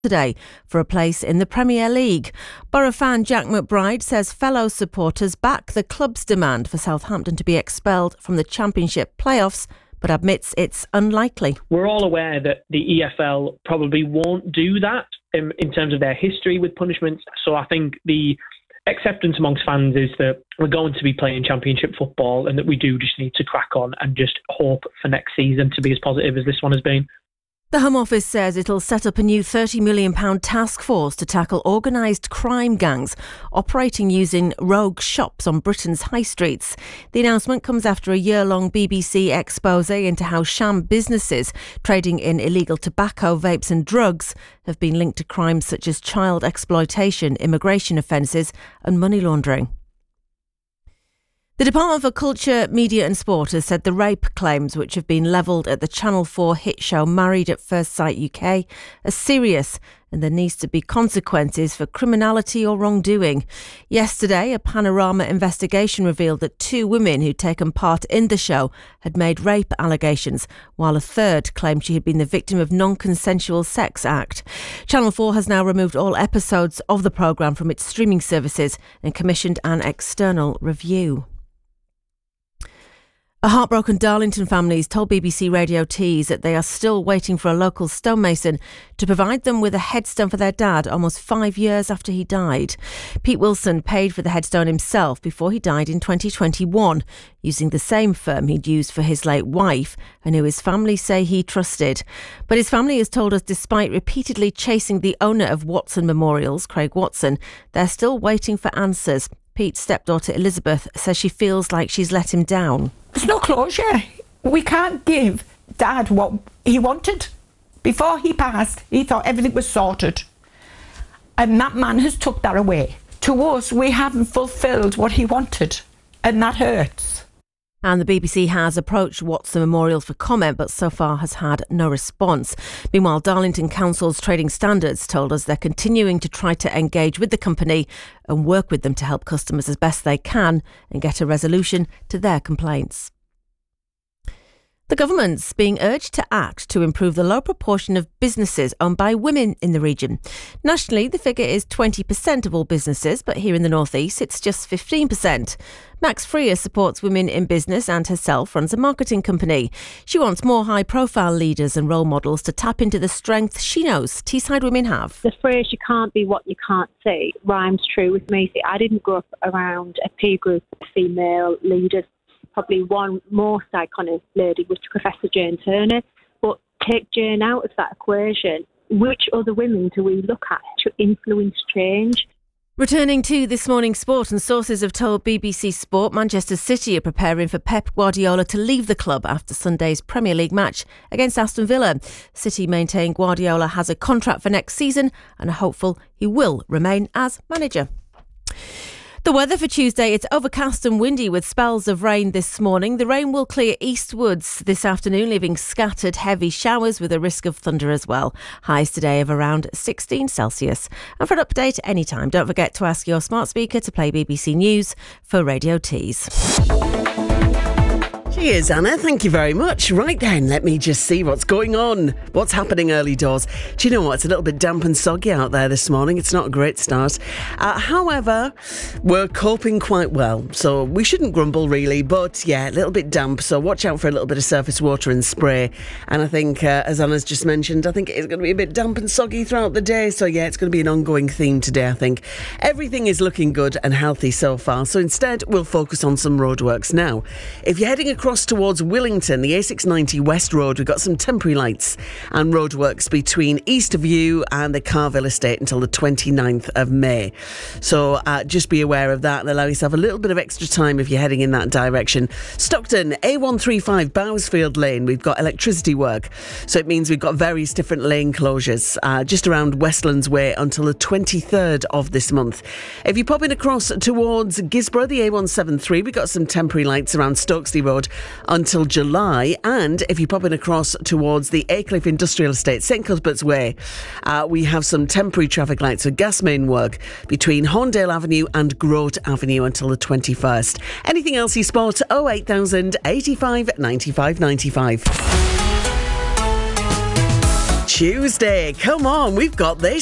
today for a place in the Premier League. Borough fan Jack McBride says fellow supporters back the club's demand for Southampton to be expelled from the Championship playoffs, but admits it's unlikely. We're all aware that the EFL probably won't do that in terms of their history with punishments. So I think the acceptance amongst fans is that we're going to be playing Championship football and that we do just need to crack on and just hope for next season to be as positive as this one has been. The Home Office says it'll set up a new £30 million task force to tackle organised crime gangs operating using rogue shops on Britain's high streets. The announcement comes after a year-long BBC expose into how sham businesses trading in illegal tobacco, vapes and drugs have been linked to crimes such as child exploitation, immigration offences and money laundering. The Department for Culture, Media and Sport has said the rape claims which have been levelled at the Channel 4 hit show Married at First Sight UK are serious and there needs to be consequences for criminality or wrongdoing. Yesterday, a Panorama investigation revealed that 2 women who'd taken part in the show had made rape allegations, while a third claimed she had been the victim of non-consensual sex act. Channel 4 has now removed all episodes of the programme from its streaming services and commissioned an external review. A heartbroken Darlington families told BBC Radio Tees that they are still waiting for a local stonemason to provide them with a headstone for their dad almost 5 years after he died. Pete Wilson paid for the headstone himself before he died in 2021, using the same firm he'd used for his late wife and who his family say he trusted. But his family has told us despite repeatedly chasing the owner of Watson Memorials, Craig Watson, they're still waiting for answers. Pete's stepdaughter Elizabeth says she feels like she's let him down. There's no closure. We can't give Dad what he wanted. Before he passed, he thought everything was sorted. And that man has took that away. To us, we haven't fulfilled what he wanted. And that hurts. And the BBC has approached Watson Memorial for comment, but so far has had no response. Meanwhile, Darlington Council's Trading Standards told us they're continuing to try to engage with the company and work with them to help customers as best they can and get a resolution to their complaints. The government's being urged to act to improve the low proportion of businesses owned by women in the region. Nationally, the figure is 20% of all businesses, but here in the North East, it's just 15%. Max Freer supports women in business and herself runs a marketing company. She wants more high-profile leaders and role models to tap into the strength she knows Teesside women have. The phrase, you can't be what you can't see, rhymes true with me. See, I didn't grow up around a peer group of female leaders. Probably one most iconic lady was Professor Jane Turner. But take Jane out of that equation, which other women do we look at to influence change? Returning to this morning's sport, and sources have told BBC Sport Manchester City are preparing for Pep Guardiola to leave the club after Sunday's Premier League match against Aston Villa. City maintain Guardiola has a contract for next season and are hopeful he will remain as manager. The weather for Tuesday, it's overcast and windy with spells of rain this morning. The rain will clear eastwards this afternoon, leaving scattered heavy showers with a risk of thunder as well. Highs today of around 16 Celsius. And for an update anytime, don't forget to ask your smart speaker to play BBC News for Radio Tees. Cheers, Anna. Thank you very much. Right then, let me just see what's going on. What's happening early doors? Do you know what? It's a little bit damp and soggy out there this morning. It's not a great start. However, we're coping quite well, so we shouldn't grumble really. But yeah, a little bit damp, so watch out for a little bit of surface water and spray. And I think, as Anna's just mentioned, I think it's going to be a bit damp and soggy throughout the day. So yeah, it's going to be an ongoing theme today, I think. Everything is looking good and healthy so far. So instead, we'll focus on some roadworks now. If you're heading across towards Willington, the A690 West Road, we've got some temporary lights and roadworks between Easterview and the Carville Estate until the 29th of May. So just be aware of that and allow yourself a little bit of extra time if you're heading in that direction. Stockton, A135 Bowersfield Lane, we've got electricity work. So it means we've got various different lane closures just around Westlands Way until the 23rd of this month. If you're popping across towards Gisborough, the A173, we've got some temporary lights around Stokesley Road until July. And if you're popping across towards the Aycliffe Industrial Estate, St Cuthbert's Way, we have some temporary traffic lights for gas main work between Horndale Avenue and Grote Avenue until the 21st. Anything else you spot? 08000 85 95 95. Tuesday. Come on, we've got this.